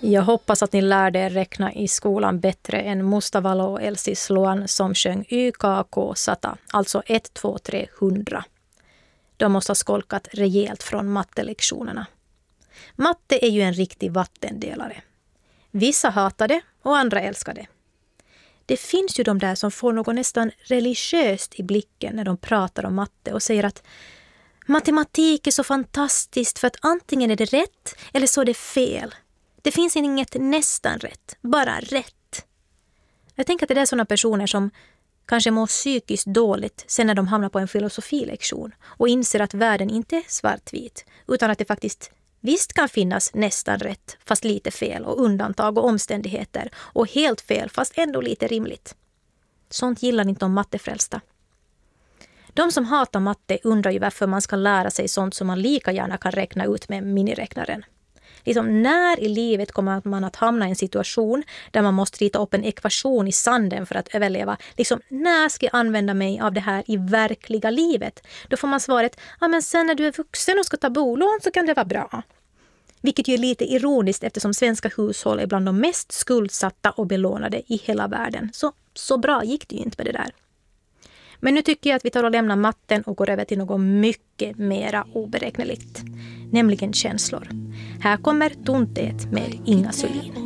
Jag hoppas att ni lärde er räkna i skolan bättre än Mustavalo och Elsie Sloan som sjöng YKK Sata, alltså 1, 2, 3, 100. De måste ha skolkat rejält från mattelektionerna. Matte är ju en riktig vattendelare. Vissa hatar det och andra älskar det. Det finns ju de där som får något nästan religiöst i blicken när de pratar om matte och säger att matematik är så fantastiskt för att antingen är det rätt eller så är det fel. Det finns inget nästan rätt, bara rätt. Jag tänker att det är sådana personer som kanske mår psykiskt dåligt sen när de hamnar på en filosofilektion och inser att världen inte är svartvit utan att det faktiskt visst kan finnas nästan rätt fast lite fel och undantag och omständigheter och helt fel fast ändå lite rimligt. Sånt gillar inte de mattefrälsta. De som hatar matte undrar ju varför man ska lära sig sånt som man lika gärna kan räkna ut med miniräknaren. Liksom när i livet kommer man att hamna i en situation där man måste rita upp en ekvation i sanden för att överleva. Liksom när ska jag använda mig av det här i verkliga livet? Då får man svaret, ja men sen när du är vuxen och ska ta bolån så kan det vara bra. Vilket ju är lite ironiskt eftersom svenska hushåll är bland de mest skuldsatta och belånade i hela världen. Så bra gick det ju inte med det där. Men nu tycker jag att vi tar och lämnar matten och går över till något mycket mera oberäkneligt. Nämligen känslor. Här kommer Tunteet med Inga Sölin.